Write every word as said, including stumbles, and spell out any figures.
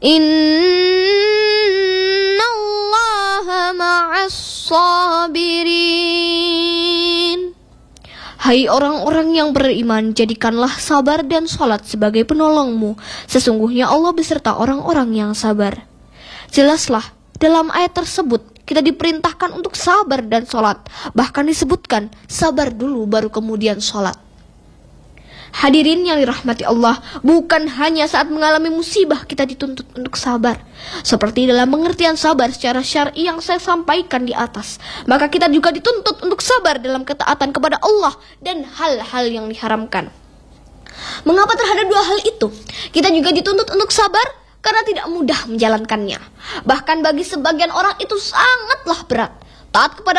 Innallaha ma'as sabirin. Hai orang-orang yang beriman, jadikanlah sabar dan sholat sebagai penolongmu. Sesungguhnya Allah beserta orang-orang yang sabar. Jelaslah, dalam ayat tersebut kita diperintahkan untuk sabar dan sholat. Bahkan disebutkan, sabar dulu baru kemudian sholat. Hadirin yang dirahmati Allah, bukan hanya saat mengalami musibah kita dituntut untuk sabar. Seperti dalam pengertian sabar secara syar'i yang saya sampaikan di atas, maka kita juga dituntut untuk sabar dalam ketaatan kepada Allah dan hal-hal yang diharamkan. Mengapa terhadap dua hal itu kita juga dituntut untuk sabar? Karena tidak mudah menjalankannya. Bahkan bagi sebagian orang itu sangatlah berat. Taat kepada